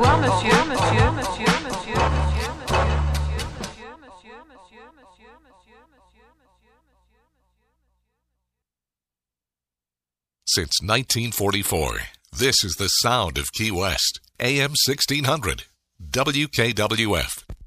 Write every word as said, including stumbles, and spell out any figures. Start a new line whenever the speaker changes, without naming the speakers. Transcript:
revoir, monsieur, monsieur, monsieur, monsieur, monsieur.
Since nineteen forty-four, this is the sound of Key West. A M sixteen hundred, W K W F.